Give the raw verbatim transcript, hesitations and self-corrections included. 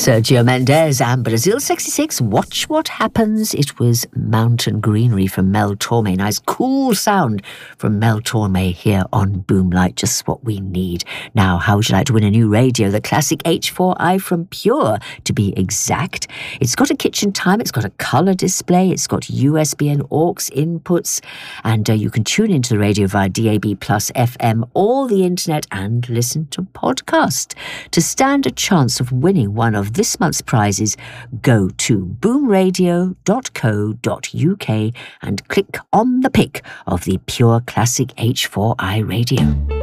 Sergio Mendes and Brazil sixty-six, Watch What Happens. It was Mountain Greenery from Mel Torme. Nice cool sound from Mel Torme here on Boomlight, just what we need. Now, how would you like to win a new radio? The classic H four i from Pure, to be exact. It's got a kitchen timer, it's got a colour display, it's got U S B and aux inputs, and uh, you can tune into the radio via D A B plus F M or the internet and listen to podcast. To stand a chance of winning one of this month's prizes, go to boom radio dot co dot U K and click on the pic of the Pure Classic H four i radio.